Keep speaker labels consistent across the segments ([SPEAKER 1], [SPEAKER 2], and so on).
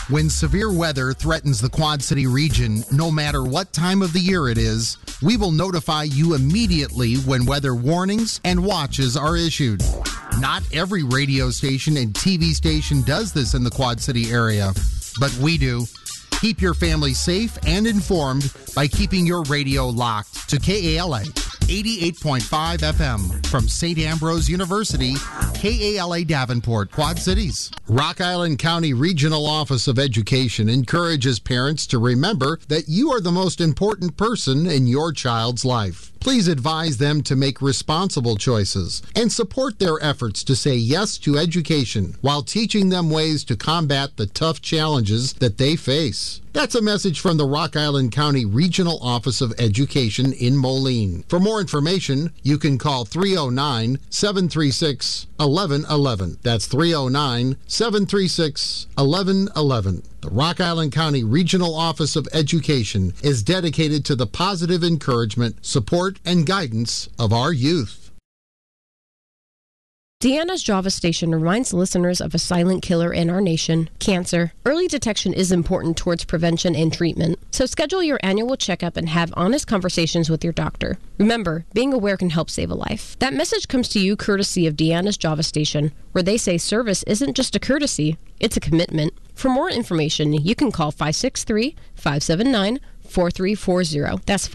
[SPEAKER 1] When severe weather threatens the Quad City region, no matter what time of the year it is, we will notify you immediately when weather warnings and watches are issued. Not every radio station and TV station does this in the Quad City area, but we do. Keep your family safe and informed by keeping your radio locked to KALA 88.5 FM from St. Ambrose University, KALA Davenport, Quad Cities. Rock Island County Regional Office of Education encourages parents to remember that you are the most important person in your child's life. Please advise them to make responsible choices and support their efforts to say yes to education while teaching them ways to combat the tough challenges that they face. That's a message from the Rock Island County Regional Office of Education in Moline. For more information, you can call 309-736-1111. That's 309-736-1111. The Rock Island County Regional Office of Education is dedicated to the positive encouragement, support, and guidance of our youth.
[SPEAKER 2] Deanna's Java Station reminds listeners of a silent killer in our nation, cancer. Early detection is important towards prevention and treatment, so schedule your annual checkup and have honest conversations with your doctor. Remember, being aware can help save a life. That message comes to you courtesy of Deanna's Java Station, where they say service isn't just a courtesy, it's a commitment. For more information, you can call 563-579-4340. That's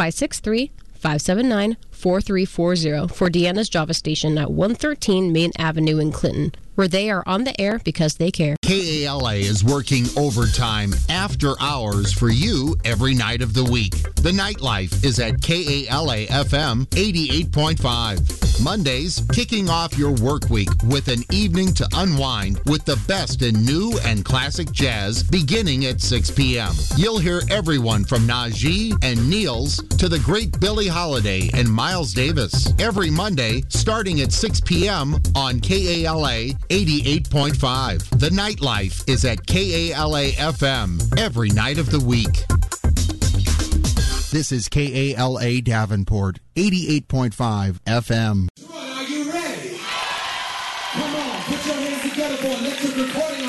[SPEAKER 2] 563-579-4340 for Deanna's Java Station at 113 Main Avenue in Clinton, where they are on the air because they care.
[SPEAKER 1] KALA is working overtime after hours for you every night of the week. The nightlife is at KALA FM 88.5. Mondays, kicking off your work week with an evening to unwind with the best in new and classic jazz beginning at 6 p.m. You'll hear everyone from Najee and Niels to the great Billie Holiday and Miles Davis every Monday starting at 6 p.m. on KALA 88.5. The nightlife is at KALA FM every night of the week. This is KALA Davenport 88.5 FM.
[SPEAKER 3] Are you ready? Come on, put your hands together for Electric Recording